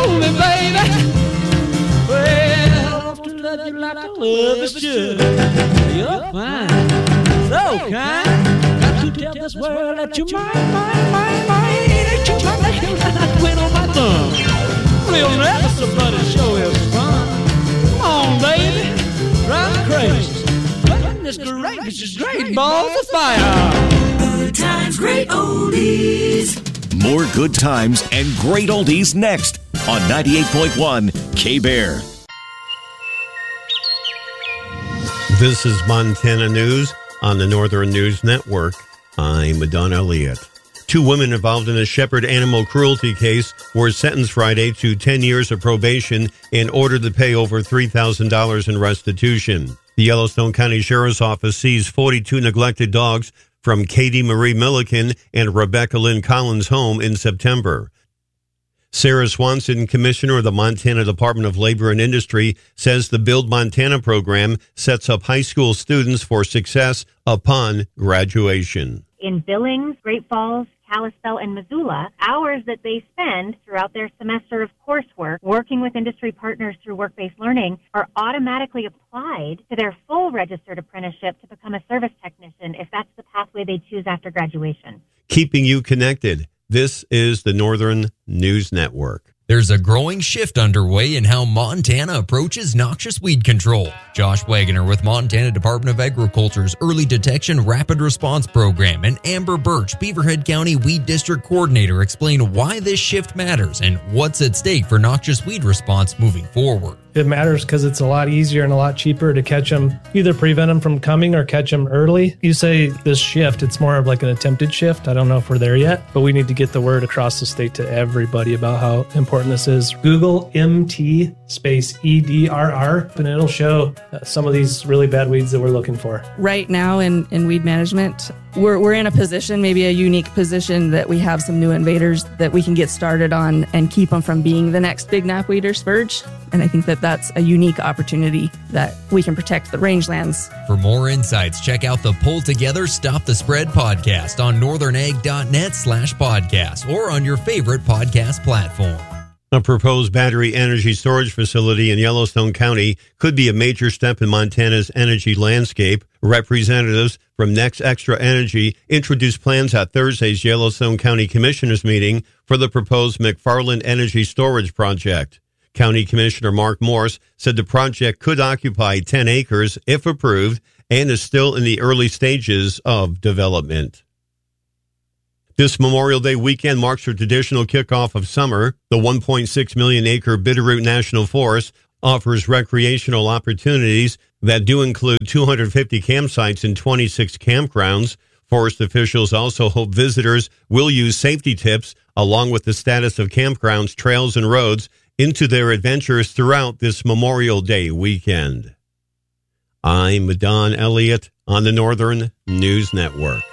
hold me, baby. Well, to love you like I love is should. You're fine, so kind. Got to tell this world that you're mine. That you're my lady, and I quit on my thumb. We'll never somebody show his fun. Come on, baby, drive me crazy. Goodness gracious, is great balls of fire. Good times, great oldies. More good times and great oldies next on 98.1 K-Bear. This is Montana News on the Northern News Network. I'm Don Elliott. 2 women involved in a shepherd animal cruelty case were sentenced Friday to 10 years of probation and ordered to pay over $3,000 in restitution. The Yellowstone County Sheriff's Office seized 42 neglected dogs from Katie Marie Milliken and Rebecca Lynn Collins' home in September. Sarah Swanson, Commissioner of the Montana Department of Labor and Industry, says the Build Montana program sets up high school students for success upon graduation. In Billings, Great Falls, Kalispell, and Missoula, hours that they spend throughout their semester of coursework working with industry partners through work-based learning are automatically applied to their full registered apprenticeship to become a service technician if that's the pathway they choose after graduation. Keeping you connected. This is the Northern News Network. There's a growing shift underway in how Montana approaches noxious weed control. Josh Wagoner with Montana Department of Agriculture's Early Detection Rapid Response Program and Amber Birch, Beaverhead County Weed District Coordinator, explain why this shift matters and what's at stake for noxious weed response moving forward. It matters because it's a lot easier and a lot cheaper to catch them, either prevent them from coming or catch them early. You say this shift, it's more of like an attempted shift. I don't know if we're there yet, but we need to get the word across the state to everybody about how important this is. Google MT space EDRR, and it'll show some of these really bad weeds that we're looking for. Right now in weed management, we're in a position, maybe a unique position, that we have some new invaders that we can get started on and keep them from being the next big knapweed or spurge. And I think that that's a unique opportunity that we can protect the rangelands. For more insights, check out the Pull Together Stop the Spread podcast on northernag.net/podcast or on your favorite podcast platform. A proposed battery energy storage facility in Yellowstone County could be a major step in Montana's energy landscape. Representatives from Next Extra Energy introduced plans at Thursday's Yellowstone County Commissioners meeting for the proposed McFarland Energy Storage Project. County Commissioner Mark Morse said the project could occupy 10 acres if approved and is still in the early stages of development. This Memorial Day weekend marks the traditional kickoff of summer. The 1.6 million acre Bitterroot National Forest offers recreational opportunities that do include 250 campsites and 26 campgrounds. Forest officials also hope visitors will use safety tips along with the status of campgrounds, trails, and roads into their adventures throughout this Memorial Day weekend. I'm Don Elliott on the Northern News Network.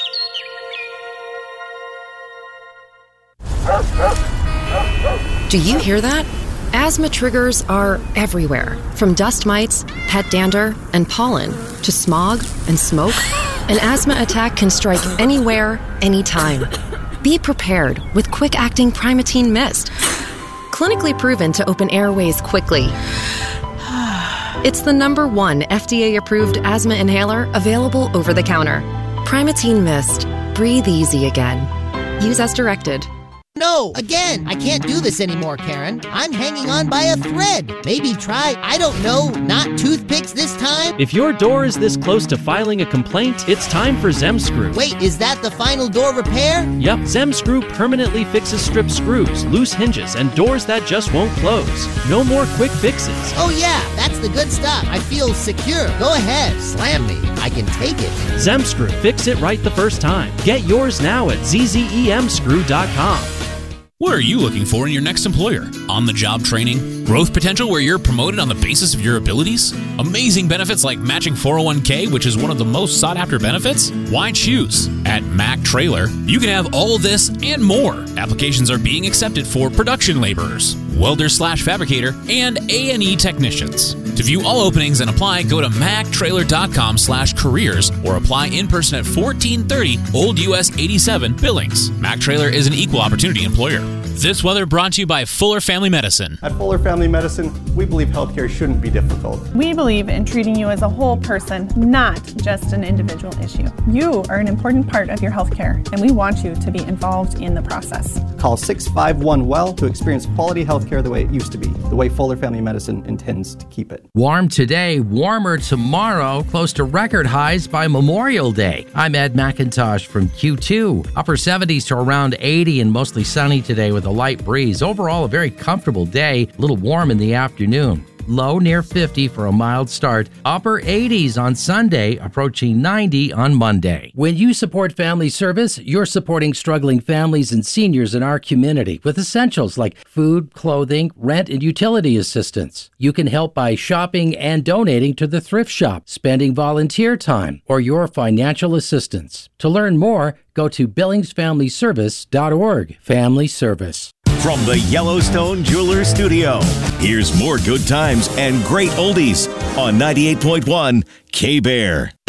Do you hear that? Asthma triggers are everywhere, from dust mites, pet dander, and pollen, to smog and smoke. An asthma attack can strike anywhere, anytime. Be prepared with quick-acting Primatene Mist. Clinically proven to open airways quickly. It's the #1 FDA-approved asthma inhaler available over the counter. Primatene Mist. Breathe easy again. Use as directed. No, again, I can't do this anymore, Karen. I'm hanging on by a thread. Maybe try, I don't know, not toothpicks this time? If your door is this close to filing a complaint, it's time for Zemscrew. Wait, is that the final door repair? Yep, Zemscrew permanently fixes stripped screws, loose hinges, and doors that just won't close. No more quick fixes. Oh yeah, that's the good stuff. I feel secure. Go ahead, slam me. I can take it. Zemscrew, fix it right the first time. Get yours now at zzemscrew.com. What are you looking for in your next employer? On-the-job training? Growth potential where you're promoted on the basis of your abilities? Amazing benefits like matching 401k, which is one of the most sought-after benefits? Why choose? At Mack Trailer, you can have all this and more. Applications are being accepted for production laborers, welder/fabricator, and A&E technicians. To view all openings and apply, go to MackTrailer.com/careers or apply in person at 1430 Old US 87 Billings. Mack Trailer is an equal opportunity employer. This weather brought to you by Fuller Family Medicine. At Fuller Family Medicine, we believe healthcare shouldn't be difficult. We believe in treating you as a whole person, not just an individual issue. You are an important part of your healthcare, and we want you to be involved in the process. Call 651-WELL to experience quality healthcare the way it used to be, the way Fuller Family Medicine intends to keep it. Warm today, warmer tomorrow, close to record highs by Memorial Day. I'm Ed McIntosh from Q2. Upper 70s to around 80 and mostly sunny today with a light breeze. Overall, a very comfortable day, a little warm in the afternoon. Low near 50 for a mild start. Upper 80s on Sunday, approaching 90 on Monday. When you support family service, you're supporting struggling families and seniors in our community with essentials like food, clothing, rent, and utility assistance. You can help by shopping and donating to the thrift shop, spending volunteer time, or your financial assistance. To learn more, go to billingsfamilyservice.org. Family Service. From the Yellowstone Jewelers Studio, here's more good times and great oldies on 98.1 K-Bear.